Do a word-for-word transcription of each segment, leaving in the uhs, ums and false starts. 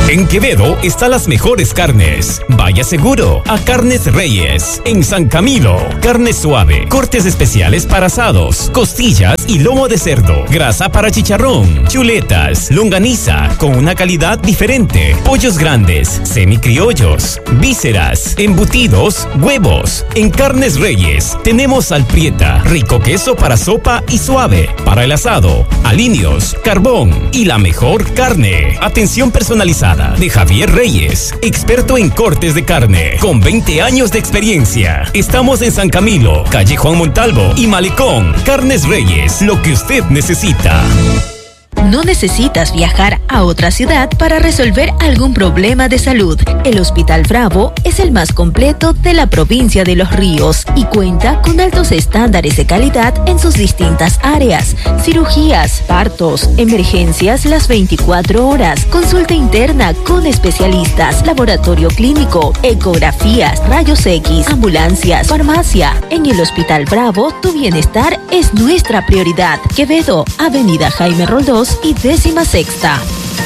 En Quevedo están las mejores carnes. Vaya seguro a Carnes Reyes. En San Camilo, carne suave, cortes especiales para asados, costillas y lomo de cerdo, grasa para chicharrón, chuletas, longaniza con una calidad diferente, pollos grandes, semicriollos, vísceras, embutidos, huevos. En Carnes Reyes tenemos alprieta, rico queso para sopa y suave, para el asado, aliños, carbón y la mejor carne. Atención personalizada de Javier Reyes, experto en cortes de carne, con veinte años de experiencia. Estamos en San Camilo, calle Juan Montalvo y Malecón. Carnes Reyes, lo que usted necesita. No necesitas viajar a otra ciudad para resolver algún problema de salud. El Hospital Bravo es el más completo de la provincia de Los Ríos y cuenta con altos estándares de calidad en sus distintas áreas: cirugías, partos, emergencias las veinticuatro horas, consulta interna con especialistas, laboratorio clínico, ecografías, rayos X, ambulancias, farmacia. En el Hospital Bravo, tu bienestar es nuestra prioridad. Quevedo, Avenida Jaime Roldós y décima sexta.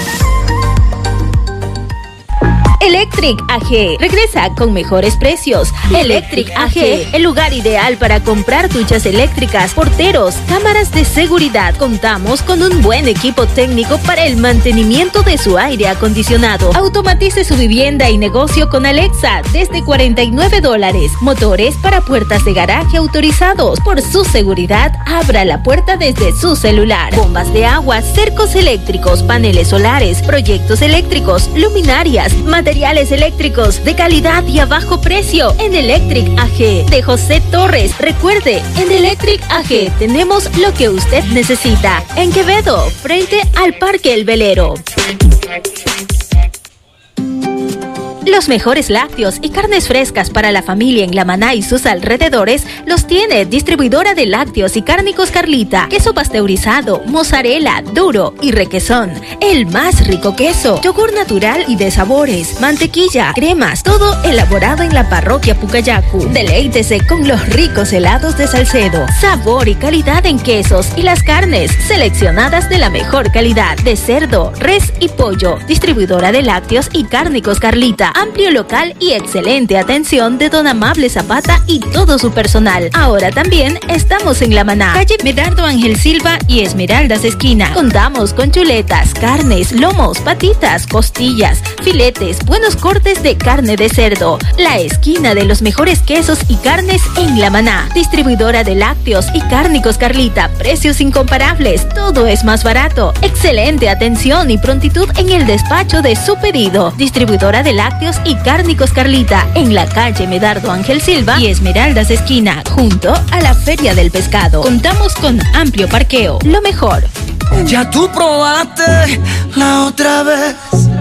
Electric A G regresa con mejores precios. Electric A G, el lugar ideal para comprar duchas eléctricas, porteros, cámaras de seguridad. Contamos con un buen equipo técnico para el mantenimiento de su aire acondicionado. Automatice su vivienda y negocio con Alexa desde cuarenta y nueve dólares. Motores para puertas de garaje autorizados. Por su seguridad, abra la puerta desde su celular. Bombas de agua, cercos eléctricos, paneles solares, proyectos eléctricos, luminarias, materiales Materiales eléctricos de calidad y a bajo precio en Electric A G de José Torres. Recuerde, en Electric A G tenemos lo que usted necesita. En Quevedo, frente al Parque El Velero. Los mejores lácteos y carnes frescas para la familia en La Maná y sus alrededores los tiene Distribuidora de Lácteos y Cárnicos Carlita. Queso pasteurizado, mozzarella, duro y requesón. El más rico queso. Yogur natural y de sabores. Mantequilla, cremas. Todo elaborado en la parroquia Pucayacu. Deleítese con los ricos helados de Salcedo. Sabor y calidad en quesos y las carnes seleccionadas de la mejor calidad. De cerdo, res y pollo. Distribuidora de Lácteos y Cárnicos Carlita. Amplio local y excelente atención de don Amable Zapata y todo su personal. Ahora también estamos en La Maná, calle Medardo Ángel Silva y Esmeraldas Esquina. Contamos con chuletas, carnes, lomos, patitas, costillas, filetes, buenos cortes de carne de cerdo. La esquina de los mejores quesos y carnes en La Maná. Distribuidora de Lácteos y Cárnicos Carlita. Precios incomparables. Todo es más barato. Excelente atención y prontitud en el despacho de su pedido. Distribuidora de Lácteos y Cárnicos Carlita, en la calle Medardo Ángel Silva y Esmeraldas Esquina, junto a la Feria del Pescado. Contamos con amplio parqueo. Lo mejor. Ya tú probaste la otra vez,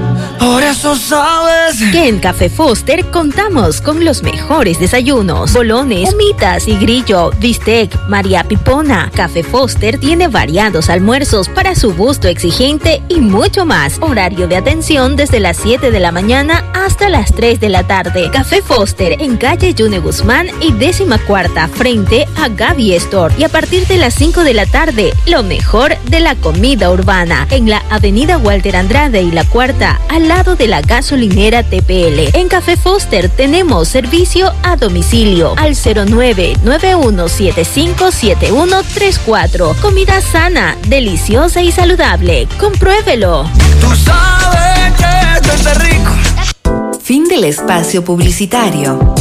por eso sabes que en Café Foster contamos con los mejores desayunos: bolones, humitas y grillo, bistec, María Pipona. Café Foster tiene variados almuerzos para su gusto exigente y mucho más. Horario de atención desde las siete de la mañana hasta las tres de la tarde. Café Foster en calle Yune Guzmán y décima cuarta, frente a Gaby Store. Y a partir de las cinco de la tarde, lo mejor de la comida urbana en la avenida Walter Andrade y la cuarta, al lado de la gasolinera T P L. En Café Foster tenemos servicio a domicilio al cero nueve nueve uno siete cinco siete uno tres cuatro. Comida sana, deliciosa y saludable. Compruébelo. Tú sabes que esto es rico. Fin del espacio publicitario.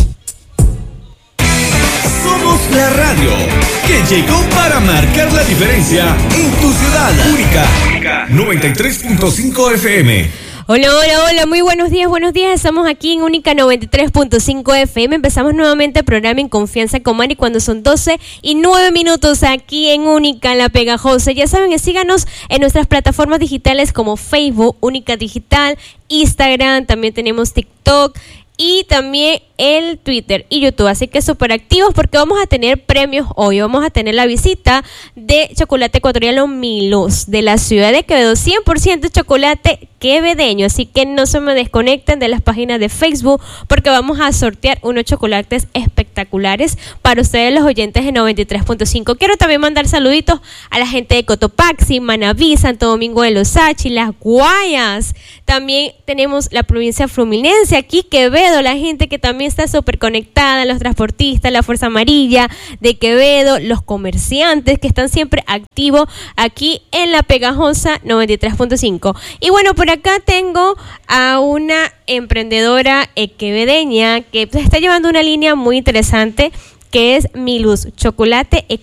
Somos la radio que llegó para marcar la diferencia en tu ciudad. Única noventa y tres punto cinco F M. Hola, hola, hola, muy buenos días, buenos días. Estamos aquí en Única noventa y tres punto cinco F M. Empezamos nuevamente el programa En Confianza con Mari cuando son doce y nueve minutos aquí en Única, La Pegajosa. Ya saben, síganos en nuestras plataformas digitales como Facebook, Única Digital, Instagram, también tenemos TikTok y también el Twitter y YouTube, así que súper activos porque vamos a tener premios hoy. Vamos a tener la visita de chocolate ecuatoriano Milus de la ciudad de Quevedo, cien por ciento chocolate quevedeño, así que no se me desconecten de las páginas de Facebook porque vamos a sortear unos chocolates espectaculares espectaculares para ustedes los oyentes de noventa y tres punto cinco. Quiero también mandar saluditos a la gente de Cotopaxi, Manabí, Santo Domingo de los Sachi, Las Guayas. También tenemos la provincia fluminense, aquí Quevedo, la gente que también está súper conectada, los transportistas, la Fuerza Amarilla de Quevedo, los comerciantes que están siempre activos aquí en la Pegajosa noventa y tres punto cinco. Y bueno, por acá tengo a una emprendedora eh, quevedeña que pues, está llevando una línea muy interesante que es Mi Luz, chocolate